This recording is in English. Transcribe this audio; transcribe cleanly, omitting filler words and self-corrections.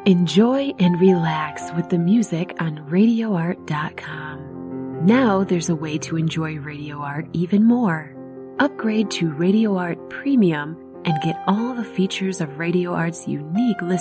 Enjoy and relax with the music on RadioArt.com. Now there's a way to enjoy Radio Art even more. Upgrade to Radio Art Premium and get all the features of Radio Art's unique listening